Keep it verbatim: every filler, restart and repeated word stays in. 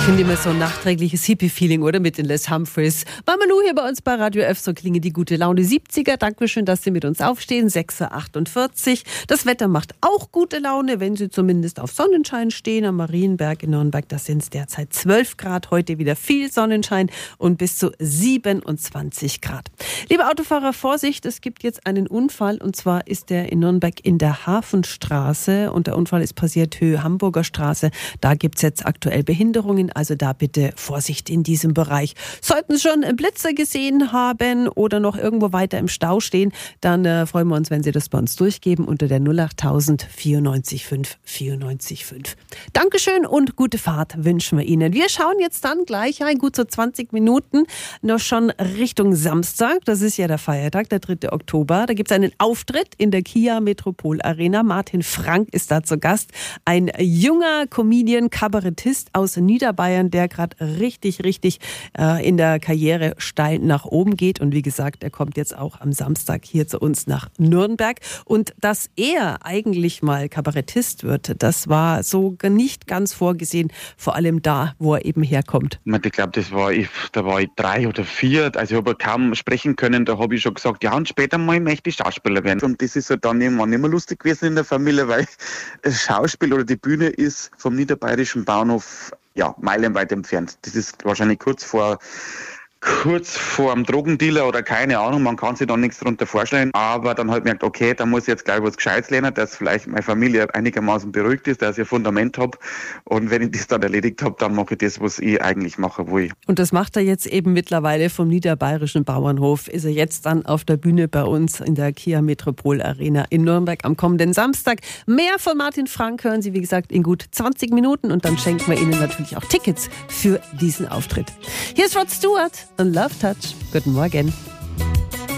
Ich finde immer so ein nachträgliches Hippie-Feeling, oder? Mit den Les Humphreys. Mama Lou hier bei uns bei Radio F, so klingen die gute Laune siebziger. Dankeschön, dass Sie mit uns aufstehen. sechs Uhr achtundvierzig. Das Wetter macht auch gute Laune, wenn Sie zumindest auf Sonnenschein stehen. Am Marienberg in Nürnberg, da sind es derzeit zwölf Grad. Heute wieder viel Sonnenschein und bis zu siebenundzwanzig Grad. Liebe Autofahrer, Vorsicht, es gibt jetzt einen Unfall. Und zwar ist der in Nürnberg in der Hafenstraße. Und der Unfall ist passiert Höhe Hamburger Straße. Da gibt es jetzt aktuell Behinderungen. Also da bitte Vorsicht in diesem Bereich. Sollten Sie schon Blitzer gesehen haben oder noch irgendwo weiter im Stau stehen, dann äh, freuen wir uns, wenn Sie das bei uns durchgeben unter der null acht tausend vierundneunzig fünf vierundneunzig fünf. Dankeschön und gute Fahrt wünschen wir Ihnen. Wir schauen jetzt dann gleich ein, gut so zwanzig Minuten, noch schon Richtung Samstag. Das ist ja der Feiertag, der dritte Oktober. Da gibt es einen Auftritt in der Kia Metropol Arena. Martin Frank ist da zu Gast. Ein junger Comedian, Kabarettist aus Niederbayern, der gerade richtig, richtig äh, in der Karriere steil nach oben geht. Und wie gesagt, er kommt jetzt auch am Samstag hier zu uns nach Nürnberg. Und dass er eigentlich mal Kabarettist wird, das war so nicht ganz vorgesehen, vor allem da, wo er eben herkommt. Ich glaube, das war ich, da war ich drei oder vier, also ich habe kaum sprechen können, da habe ich schon gesagt, ja, und später mal möchte ich Schauspieler werden. Und das ist halt dann irgendwann nicht mehr lustig gewesen in der Familie, weil das Schauspiel oder die Bühne ist vom niederbayerischen Bauernhof ja, meilenweit entfernt. Das ist wahrscheinlich kurz vor kurz vor einem Drogendealer oder keine Ahnung, man kann sich da nichts darunter vorstellen, aber dann halt merkt, okay, da muss ich jetzt gleich was Gescheites lernen, dass vielleicht meine Familie einigermaßen beruhigt ist, dass ich ein Fundament habe und wenn ich das dann erledigt habe, dann mache ich das, was ich eigentlich machen will. Und das macht er jetzt eben mittlerweile vom niederbayerischen Bauernhof, ist er jetzt dann auf der Bühne bei uns in der Kia Metropol Arena in Nürnberg am kommenden Samstag. Mehr von Martin Frank hören Sie, wie gesagt, in gut zwanzig Minuten und dann schenken wir Ihnen natürlich auch Tickets für diesen Auftritt. Hier ist Rod Stewart und Love Touch. Guten Morgen.